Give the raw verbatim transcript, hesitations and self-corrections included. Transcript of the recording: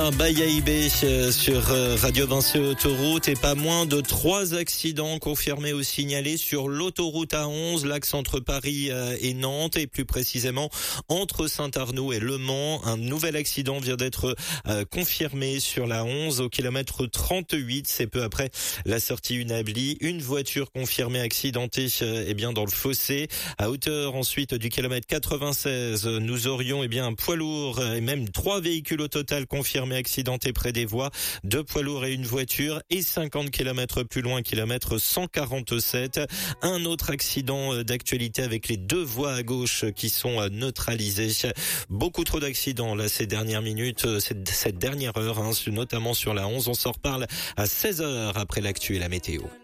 Un Bayaïbé sur Radio Vinci Autoroute et pas moins de trois accidents confirmés ou signalés sur l'autoroute A onze, l'axe entre Paris et Nantes et plus précisément entre Saint-Arnoux et Le Mans. Un nouvel accident vient d'être confirmé sur la onze au kilomètre trente-huit. C'est peu après la sortie Unabli. Une voiture confirmée accidentée eh bien dans le fossé. À hauteur ensuite du kilomètre quatre-vingt-seize, nous aurions eh bien un poids lourd et même trois véhicules au total confirmés accidenté près des voies, deux poids lourds et une voiture, et cinquante kilomètres plus loin, kilomètre cent quarante-sept. Un autre accident d'actualité avec les deux voies à gauche qui sont neutralisées. Beaucoup trop d'accidents là ces dernières minutes, cette, cette dernière heure, hein, notamment sur la onze. On s'en reparle à seize heures après l'actu et la météo.